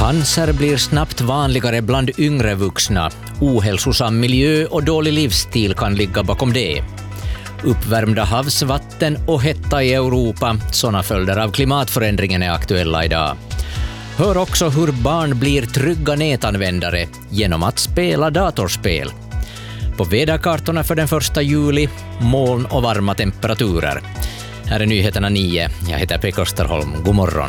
Cancer blir snabbt vanligare bland yngre vuxna. Ohälsosam miljö och dålig livsstil kan ligga bakom det. Uppvärmda havsvatten och hetta i Europa, sådana följder av klimatförändringen är aktuella idag. Hör också hur barn blir trygga nätanvändare genom att spela datorspel. På väderkartorna för den 1 juli, moln och varma temperaturer. Här är nyheterna 9. Jag heter Pekka Österholm. God morgon.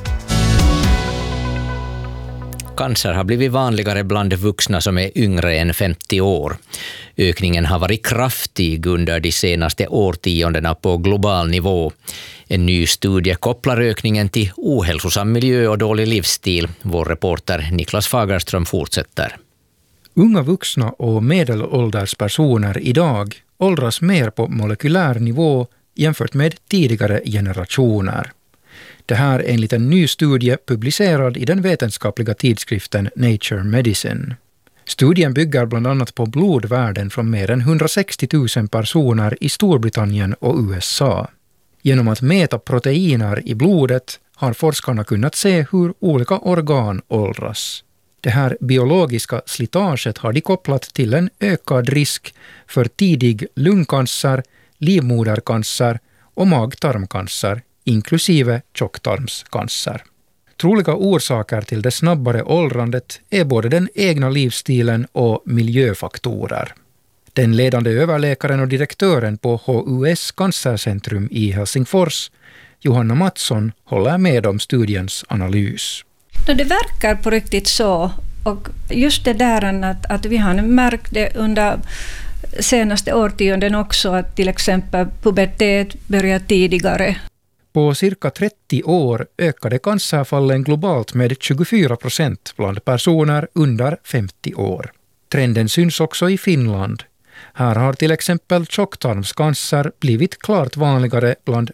Cancer har blivit vanligare bland vuxna som är yngre än 50 år. Ökningen har varit kraftig under de senaste årtiondena på global nivå. En ny studie kopplar ökningen till ohälsosam miljö och dålig livsstil. Vår reporter Niklas Fagerström fortsätter. Unga vuxna och medelålders personer idag åldras mer på molekylär nivå jämfört med tidigare generationer. Det här är enligt en ny studie publicerad i den vetenskapliga tidskriften Nature Medicine. Studien bygger bland annat på blodvärden från mer än 160 000 personer i Storbritannien och USA. Genom att mäta proteiner i blodet har forskarna kunnat se hur olika organ åldras. Det här biologiska slitaget har de kopplat till en ökad risk för tidig lungcancer, livmodercancer och mag-tarmcancer, inklusive tjocktarmscancer. Troliga orsaker till det snabbare åldrandet är både den egna livsstilen och miljöfaktorer. Den ledande överläkaren och direktören på HUS cancercentrum i Helsingfors, Johanna Mattsson, håller med om studiens analys. Det verkar på riktigt så, och just det där att vi har märkt det under senaste årtionden också, att till exempel pubertet börjar tidigare. På cirka 30 år ökade cancerfallen globalt med 24% bland personer under 50 år. Trenden syns också i Finland. Här har till exempel tjocktarmscancer blivit klart vanligare bland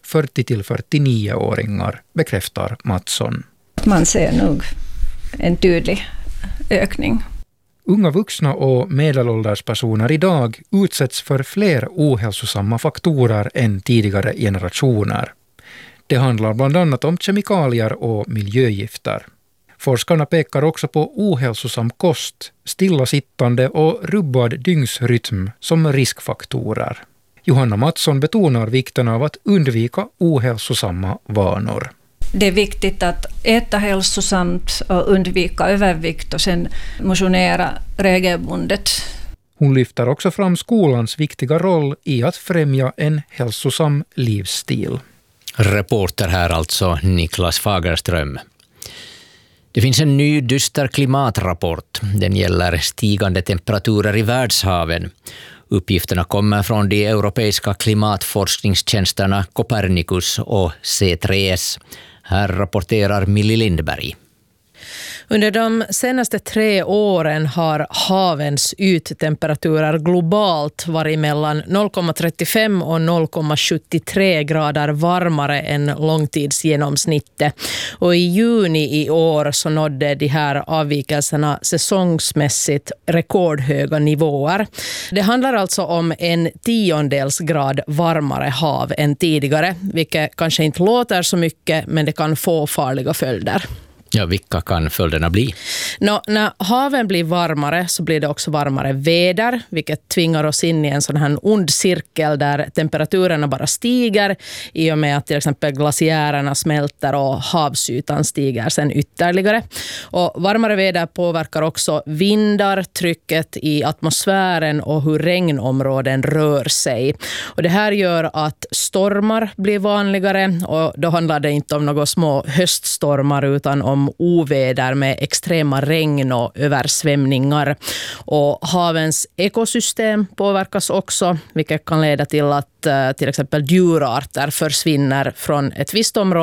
40-49-åringar, bekräftar Mattsson. Man ser nog en tydlig ökning. Unga vuxna och medelålders personer idag utsätts för fler ohälsosamma faktorer än tidigare generationer. Det handlar bland annat om kemikalier och miljögifter. Forskarna pekar också på ohälsosam kost, stillasittande och rubbad dygnsrytm som riskfaktorer. Johanna Mattsson betonar vikten av att undvika ohälsosamma vanor. Det är viktigt att äta hälsosamt och undvika övervikt och sen motionera regelbundet. Hon lyfter också fram skolans viktiga roll i att främja en hälsosam livsstil. Reporter här alltså Niklas Fagerström. Det finns en ny dyster klimatrapport. Den gäller stigande temperaturer i världshaven. Uppgifterna kommer från de europeiska klimatforskningstjänsterna Copernicus och C3S. Här rapporterar Millie Lindberg. Under de senaste 3 åren har havens yttemperaturer globalt varit mellan 0,35 och 0,73 grader varmare än långtidsgenomsnittet. Och i juni i år så nådde de här avvikelserna säsongsmässigt rekordhöga nivåer. Det handlar alltså om 1/10 grad varmare hav än tidigare, vilket kanske inte låter så mycket, men det kan få farliga följder. Ja, vilka kan följderna bli? När haven blir varmare så blir det också varmare väder, vilket tvingar oss in i en sån här ond cirkel där temperaturerna bara stiger i och med att till exempel glaciärerna smälter och havsytan stiger sen ytterligare. Och varmare väder påverkar också vindar, trycket i atmosfären och hur regnområden rör sig. Och det här gör att stormar blir vanligare, och då handlar det inte om några små höststormar utan om oväder med extrema regn och översvämningar. Och havens ekosystem påverkas också, vilket kan leda till att till exempel djurarter försvinner från ett visst område